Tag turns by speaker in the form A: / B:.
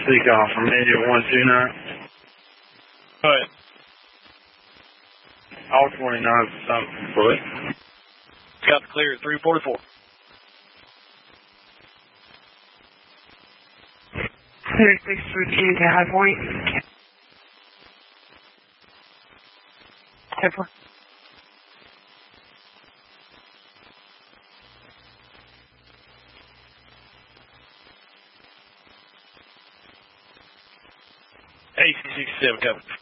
A: Speak off from India 129.
B: Go ahead.
A: All 29 something foot.
B: Got the clear at 344.
C: 36 routine to High Point. Temper.
B: AC-67 coming.